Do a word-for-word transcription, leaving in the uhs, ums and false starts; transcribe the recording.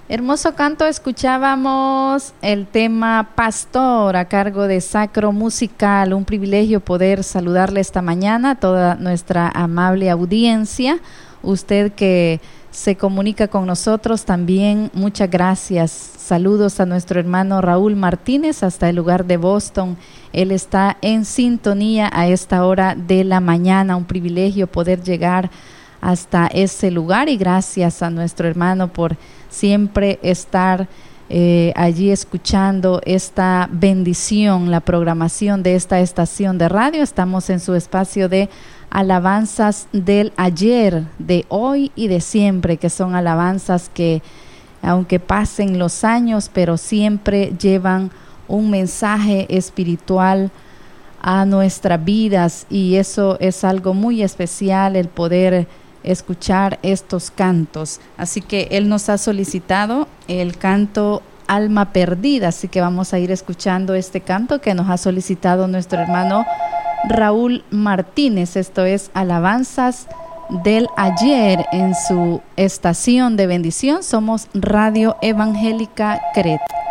Hermoso canto, escuchábamos el tema Pastor a cargo de Sacro Musical. Un privilegio poder saludarle esta mañana a toda nuestra amable audiencia. Usted que se comunica con nosotros también, muchas gracias. Saludos a nuestro hermano Raúl Martínez hasta el lugar de Boston. Él está en sintonía a esta hora de la mañana. Un privilegio poder llegar hasta ese lugar y gracias a nuestro hermano por siempre estar eh, allí escuchando esta bendición, la programación de esta estación de radio. Estamos en su espacio de alabanzas del ayer, de hoy y de siempre, que son alabanzas que aunque pasen los años, pero siempre llevan un mensaje espiritual a nuestras vidas, y eso es algo muy especial, el poder escuchar estos cantos. Así que él nos ha solicitado el canto Alma Perdida, así que vamos a ir escuchando este canto que nos ha solicitado nuestro hermano Raúl Martínez. Esto es Alabanzas del Ayer en su estación de bendición. Somos Radio Evangélica Cret.